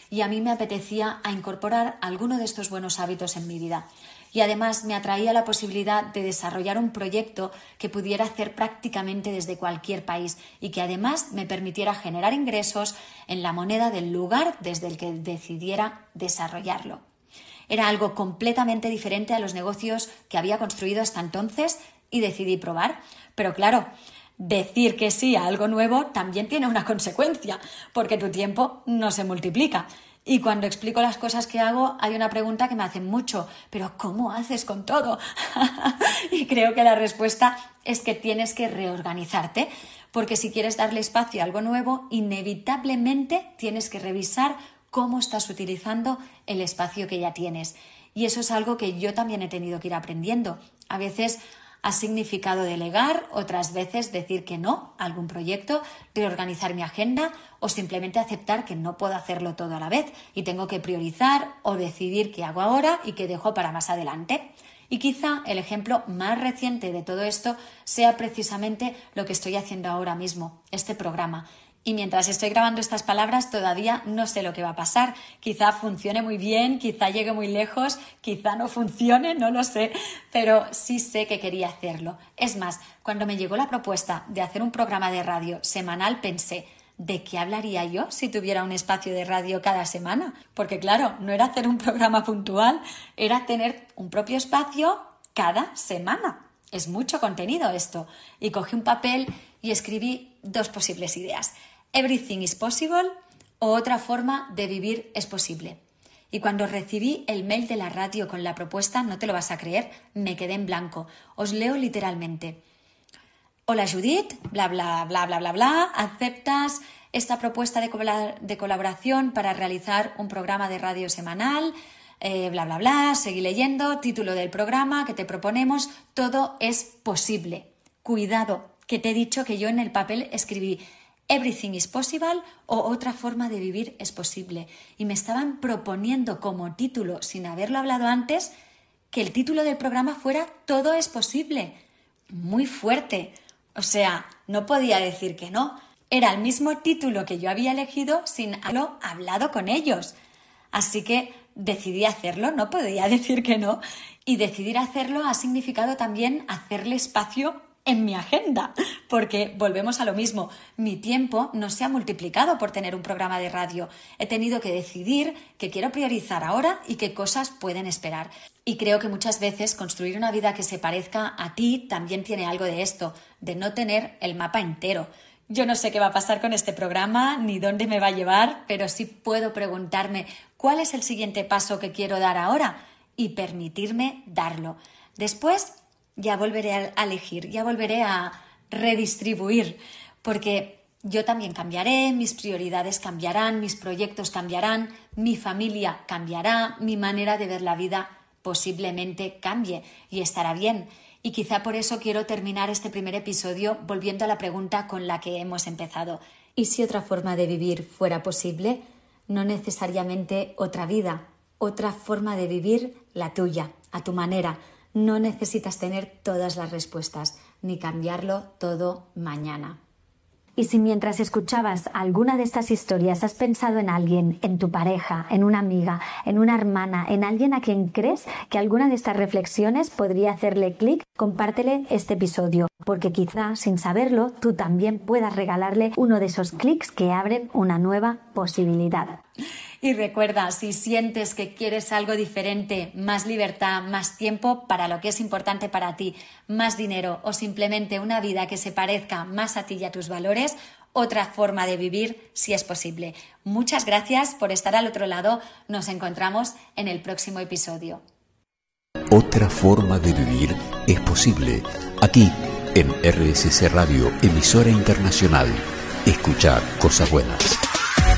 y a mí me apetecía incorporar alguno de estos buenos hábitos en mi vida. Y además me atraía la posibilidad de desarrollar un proyecto que pudiera hacer prácticamente desde cualquier país y que además me permitiera generar ingresos en la moneda del lugar desde el que decidiera desarrollarlo. Era algo completamente diferente a los negocios que había construido hasta entonces y decidí probar. Pero claro, decir que sí a algo nuevo también tiene una consecuencia, porque tu tiempo no se multiplica. Y cuando explico las cosas que hago, hay una pregunta que me hacen mucho: ¿pero cómo haces con todo? Y creo que la respuesta es que tienes que reorganizarte, porque si quieres darle espacio a algo nuevo, inevitablemente tienes que revisar cómo estás utilizando el espacio que ya tienes. Y eso es algo que yo también he tenido que ir aprendiendo. A veces ha significado delegar, otras veces decir que no a algún proyecto, reorganizar mi agenda o simplemente aceptar que no puedo hacerlo todo a la vez y tengo que priorizar o decidir qué hago ahora y qué dejo para más adelante. Y quizá el ejemplo más reciente de todo esto sea precisamente lo que estoy haciendo ahora mismo, este programa. Y mientras estoy grabando estas palabras todavía no sé lo que va a pasar. Quizá funcione muy bien, quizá llegue muy lejos, quizá no funcione, no lo sé, pero sí sé que quería hacerlo. Es más, cuando me llegó la propuesta de hacer un programa de radio semanal pensé: ¿de qué hablaría yo si tuviera un espacio de radio cada semana? Porque claro, no era hacer un programa puntual, era tener un propio espacio cada semana. Es mucho contenido esto. Y cogí un papel y escribí 2 posibles ideas: Everything is possible o Otra forma de vivir es posible. Y cuando recibí el mail de la radio con la propuesta, no te lo vas a creer, me quedé en blanco. Os leo literalmente: hola Judith, bla bla bla bla bla bla, ¿aceptas esta propuesta de colaboración para realizar un programa de radio semanal? Bla bla bla, seguí leyendo, título del programa que te proponemos: todo es posible. Cuidado, que te he dicho que yo en el papel escribí Everything is possible o Otra forma de vivir es posible. Y me estaban proponiendo como título, sin haberlo hablado antes, que el título del programa fuera Todo es posible. Muy fuerte. O sea, no podía decir que no. Era el mismo título que yo había elegido sin haberlo hablado con ellos. Así que decidí hacerlo, no podía decir que no. Y decidir hacerlo ha significado también hacerle espacio en mi agenda, porque volvemos a lo mismo, mi tiempo no se ha multiplicado por tener un programa de radio. He tenido que decidir qué quiero priorizar ahora y qué cosas pueden esperar. Y creo que muchas veces construir una vida que se parezca a ti también tiene algo de esto, de no tener el mapa entero. Yo no sé qué va a pasar con este programa ni dónde me va a llevar, pero sí puedo preguntarme cuál es el siguiente paso que quiero dar ahora y permitirme darlo. Después ya volveré a elegir, ya volveré a redistribuir, porque yo también cambiaré, mis prioridades cambiarán, mis proyectos cambiarán, mi familia cambiará, mi manera de ver la vida posiblemente cambie y estará bien. Y quizá por eso quiero terminar este primer episodio volviendo a la pregunta con la que hemos empezado. ¿Y si otra forma de vivir fuera posible? No necesariamente otra vida, otra forma de vivir la tuya, a tu manera. No necesitas tener todas las respuestas, ni cambiarlo todo mañana. Y si mientras escuchabas alguna de estas historias has pensado en alguien, en tu pareja, en una amiga, en una hermana, en alguien a quien crees que alguna de estas reflexiones podría hacerle clic, compártele este episodio, porque quizá, sin saberlo, tú también puedas regalarle uno de esos clics que abren una nueva posibilidad. Y recuerda, si sientes que quieres algo diferente, más libertad, más tiempo para lo que es importante para ti, más dinero o simplemente una vida que se parezca más a ti y a tus valores, Otra forma de vivir si es posible. Muchas gracias por estar al otro lado. Nos encontramos en el próximo episodio. Otra forma de vivir es posible. Aquí en RSC Radio, emisora internacional. Escuchar cosas buenas.